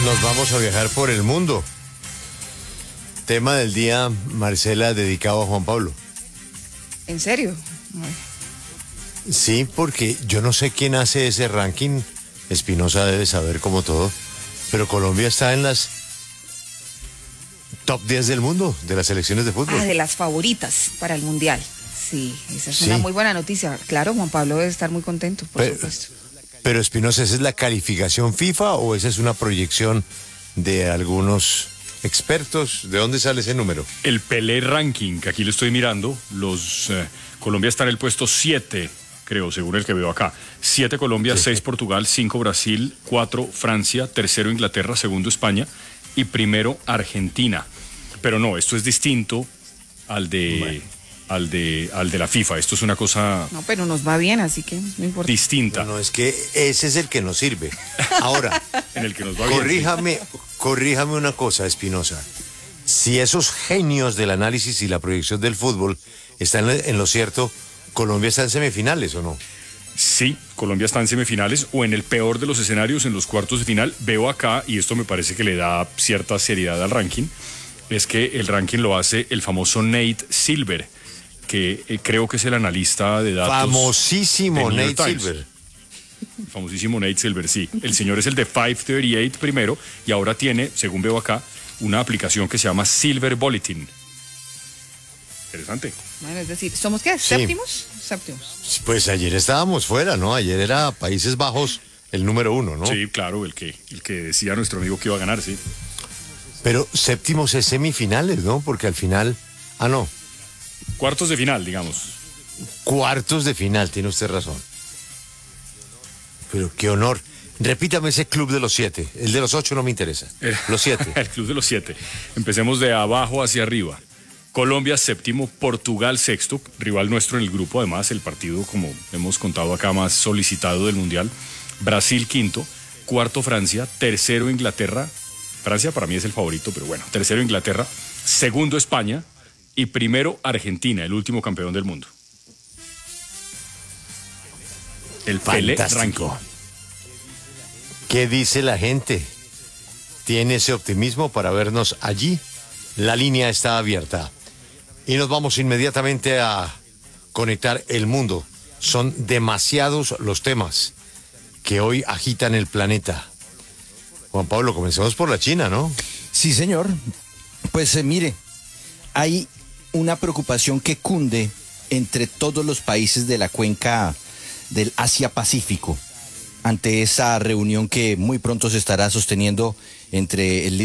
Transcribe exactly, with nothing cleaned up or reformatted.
Nos vamos a viajar por el mundo. Tema del día, Marcela, dedicado a Juan Pablo. ¿En serio? Ay. Sí, porque yo no sé quién hace ese ranking. Espinosa debe saber como todo. Pero Colombia está en las top diez del mundo, de las selecciones de fútbol. Ah, de las favoritas para el Mundial. Sí, esa es Sí. una muy buena noticia. Claro, Juan Pablo debe estar muy contento, por Pero, supuesto. pero Espinosa, ¿esa es la calificación FIFA o esa es una proyección de algunos expertos? ¿De dónde sale ese número? El Pelé Ranking, que aquí lo estoy mirando, los eh, Colombia está en el puesto siete, creo, según el que veo acá. siete Colombia, Sí. seis Portugal, cinco Brasil, cuatro Francia, tercero Inglaterra, segundo España y primero Argentina. Pero no, esto es distinto al de, Bueno. al de, al de la FIFA. Esto es una cosa No, pero nos va bien, así que no importa. distinta No, no, es que ese es el que nos sirve. Ahora, en el que nos va bien. corríjame, corríjame una cosa, Espinosa. Si esos genios del análisis y la proyección del fútbol están en lo cierto, ¿Colombia está en semifinales o no? Sí, Colombia está en semifinales o en el peor de los escenarios, en los cuartos de final. Veo acá, y esto me parece que le da cierta seriedad al ranking, es que el ranking lo hace el famoso Nate Silver, que eh, creo que es el analista de datos. Famosísimo del New York Nate Times. Silver. Famosísimo Nate Silver, sí. El señor es el de quinientos treinta y ocho primero y ahora tiene, según veo acá, una aplicación que se llama Silver Bulletin. Interesante. Bueno, es decir, ¿somos qué? Sí. ¿Séptimos? Séptimos. Pues ayer estábamos fuera, ¿no? Ayer era Países Bajos el número uno, ¿no? Sí, claro, el que, el que decía nuestro amigo que iba a ganar, sí. Pero séptimos es semifinales, ¿no? Porque al final... Ah, no. Cuartos de final, digamos. Cuartos de final, tiene usted razón. Pero qué honor. Repítame ese club de los siete. El de los ocho no me interesa. Los siete. El club de los siete. Empecemos de abajo hacia arriba. Colombia séptimo, Portugal sexto, rival nuestro en el grupo, además el partido, como hemos contado acá, más solicitado del Mundial. Brasil quinto, cuarto Francia, tercero Inglaterra. Francia para mí es el favorito, pero bueno, tercero Inglaterra, segundo España y primero Argentina, el último campeón del mundo. El Pelé Ranking. Fantástico. ¿Qué dice la gente? ¿Tiene ese optimismo para vernos allí? La línea está abierta. Y nos vamos inmediatamente a conectar el mundo. Son demasiados los temas que hoy agitan el planeta. Juan Pablo, comencemos por la China, ¿no? Sí, señor. Pues eh, mire, hay una preocupación que cunde entre todos los países de la cuenca del Asia-Pacífico ante esa reunión que muy pronto se estará sosteniendo entre el